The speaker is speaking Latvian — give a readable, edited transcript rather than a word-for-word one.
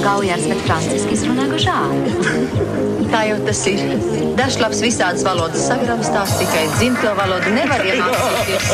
Gaujārs, bet franciski izrunā Gožāri. Tā jau tas ir. Dažlaps visādas valodas sagramstās, tikai dzimto valodu nevar iemācīties.